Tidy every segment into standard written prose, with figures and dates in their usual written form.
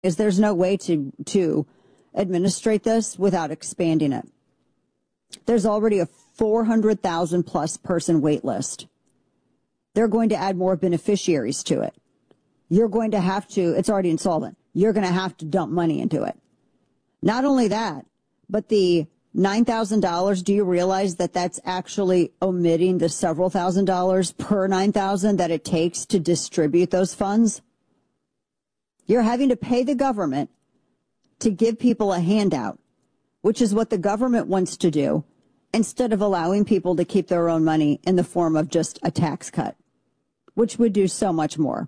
is there's no way to administrate this without expanding it. There's already a 400,000 plus person wait list. They're going to add more beneficiaries to it. You're going to have to, it's already insolvent. You're going to have to dump money into it. Not only that, but the $9,000, do you realize that that's actually omitting the several $1,000s per $9,000 that it takes to distribute those funds? You're having to pay the government to give people a handout, which is what the government wants to do, instead of allowing people to keep their own money in the form of just a tax cut, which would do so much more.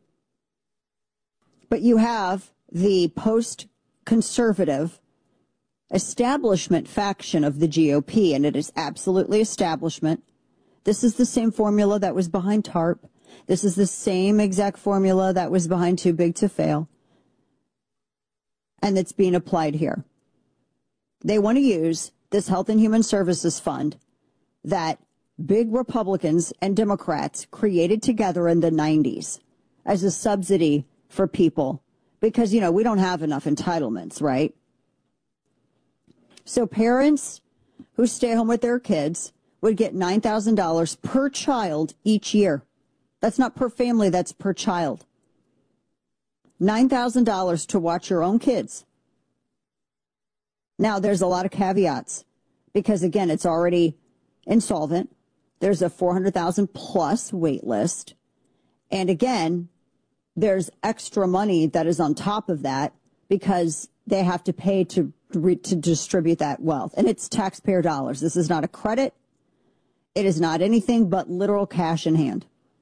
But you have the post-conservative establishment faction of the GOP, and it is absolutely establishment. This is the same formula that was behind TARP. This is the same exact formula that was behind Too Big to Fail. And it's being applied here. They want to use this Health and Human Services Fund that big Republicans and Democrats created together in the 90s as a subsidy for people because, you know, we don't have enough entitlements, right? So parents who stay home with their kids would get $9,000 per child each year. That's not per family, that's per child. $9,000 to watch your own kids. Now, there's a lot of caveats because, again, it's already insolvent. There's a 400,000 plus wait list. And again, there's extra money that is on top of that because they have to pay to distribute that wealth. And it's taxpayer dollars. This is not a credit. It is not anything but literal cash in hand.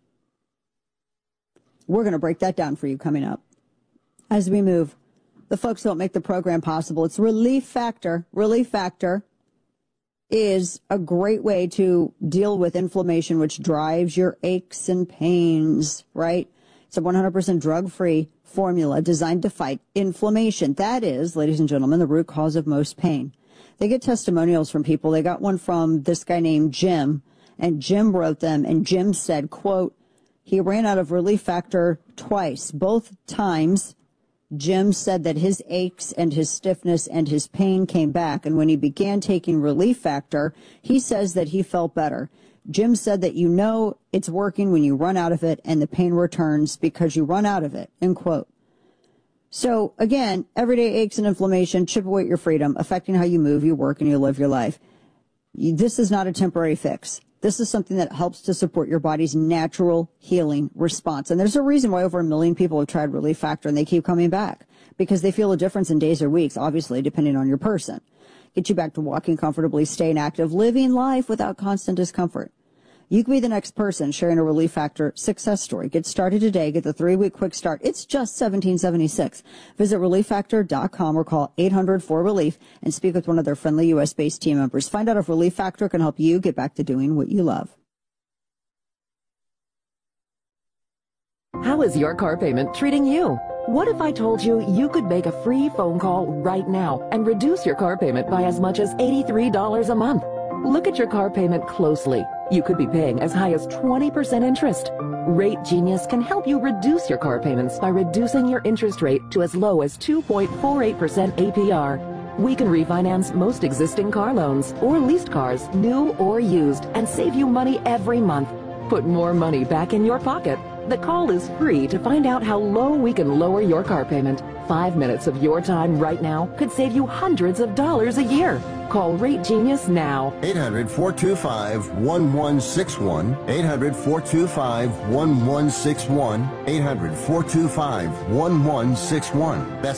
We're going to break that down for you coming up as we move. The folks who don't make the program possible. It's Relief Factor. Relief Factor is a great way to deal with inflammation, which drives your aches and pains, right? It's a 100% drug-free formula designed to fight inflammation. That is, ladies and gentlemen, the root cause of most pain. They get testimonials from people. They got one from this guy named Jim, and Jim wrote them, and Jim said, quote, he ran out of Relief Factor twice. Both times, Jim said that his aches and his stiffness and his pain came back. And when he began taking Relief Factor, he says that he felt better. Jim said that you know it's working when you run out of it and the pain returns because you run out of it, end quote. So, again, everyday aches and inflammation chip away at your freedom, affecting how you move, you work, and you live your life. This is not a temporary fix. This is something that helps to support your body's natural healing response. And there's a reason why over 1 million people have tried Relief Factor and they keep coming back because they feel a difference in days or weeks, obviously, depending on your person. Get you back to walking comfortably, staying active, living life without constant discomfort. You could be the next person sharing a Relief Factor success story. Get started today. Get the 3-week quick start. It's just $17.76. Visit ReliefFactor.com or call 800-4RELIEF and speak with one of their friendly U.S.-based team members. Find out if Relief Factor can help you get back to doing what you love. How is your car payment treating you? What if I told you you could make a free phone call right now and reduce your car payment by as much as $83 a month? Look at your car payment closely. You could be paying as high as 20% interest. Rate Genius can help you reduce your car payments by reducing your interest rate to as low as 2.48% APR. We can refinance most existing car loans or leased cars, new or used, and save you money every month. Put more money back in your pocket. The call is free to find out how low we can lower your car payment. 5 minutes of your time right now could save you hundreds of dollars a year. Call Rate Genius now. 800-425-1161. 800-425-1161. 800-425-1161. That's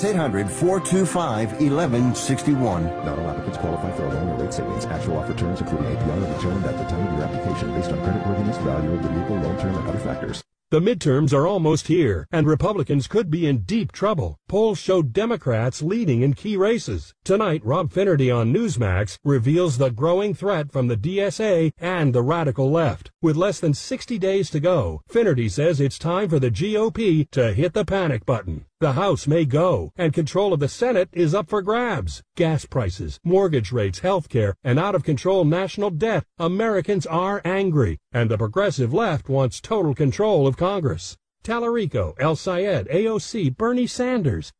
800-425-1161. Not all applicants qualify for a loan or rate savings. Actual offer terms, including APR, are determined at the time of your application based on creditworthiness, value of the vehicle, loan term, and other factors. The midterms are almost here, and Republicans could be in deep trouble. Polls show Democrats leading in key races. Tonight, Rob Finnerty on Newsmax reveals the growing threat from the DSA and the radical left. With less than 60 days to go, Finnerty says it's time for the GOP to hit the panic button. The House may go, and control of the Senate is up for grabs. Gas prices, mortgage rates, health care, and out-of-control national debt. Americans are angry, and the progressive left wants total control of Congress. Tallarico, El Sayed, AOC, Bernie Sanders.